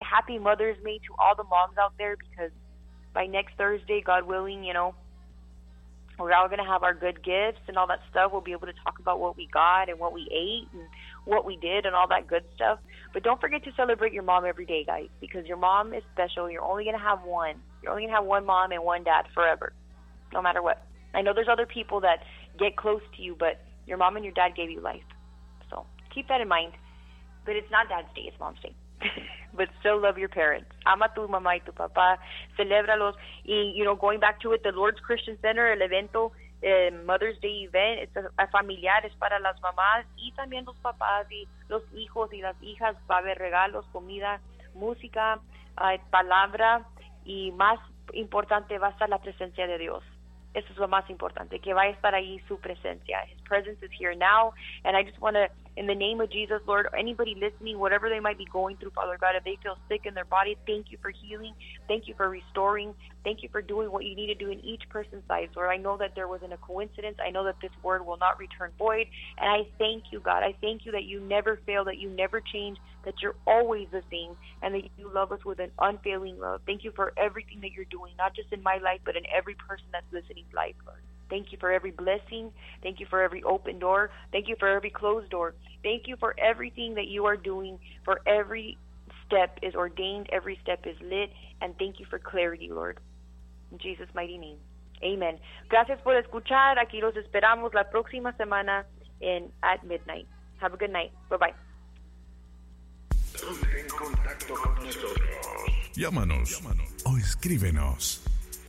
happy Mother's Day to all the moms out there, because by next Thursday, God willing, we're all going to have our good gifts and all that stuff. We'll be able to talk about what we got and what we ate and what we did and all that good stuff. But don't forget to celebrate your mom every day, guys, because your mom is special. You're only going to have one. You're only going to have one mom and one dad forever, no matter what. I know there's other people that get close to you, but your mom and your dad gave you life. So keep that in mind. But it's not Dad's Day, it's Mom's Day. But still love your parents. Ama tu mamá y tu papá. Celébralos. Y, going back to it, the Lord's Christian Center, el evento, Mother's Day event, it's a familiar, es para las mamás y también los papás y los hijos y las hijas. Va a haber regalos, comida, música, palabra, y más importante va a estar la presencia de Dios. Eso es lo más importante, que va a estar ahí su presencia. His presence is here now, and I just want to, in the name of Jesus, Lord, anybody listening, whatever they might be going through, Father God, if they feel sick in their body, thank you for healing, thank you for restoring, thank you for doing what you need to do in each person's lives, Lord. I know that there wasn't a coincidence. I know that this word will not return void, and I thank you, God. I thank you that you never fail, that you never change, that you're always the same, and that you love us with an unfailing love. Thank you for everything that you're doing, not just in my life, but in every person that's listening's life, Lord. Thank you for every blessing. Thank you for every open door. Thank you for every closed door. Thank you for everything that you are doing, for every step is ordained, every step is lit, and thank you for clarity, Lord. In Jesus' mighty name. Amen. Gracias por escuchar. Aquí los esperamos la próxima semana at midnight. Have a good night. Bye-bye. Ponte en contacto con nosotros. Llámanos o escríbenos.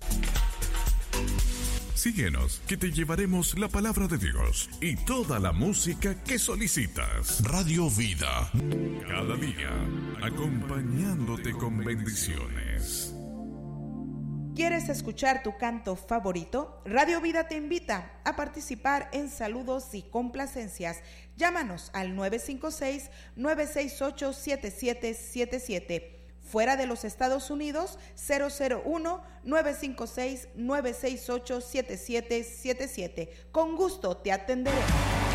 Síguenos, que te llevaremos la palabra de Dios y toda la música que solicitas. Radio Vida, cada día, acompañándote con bendiciones. ¿Quieres escuchar tu canto favorito? Radio Vida te invita a participar en saludos y complacencias. Llámanos al 956-968-7777. Fuera de los Estados Unidos, 001-956-968-7777. Con gusto te atenderemos.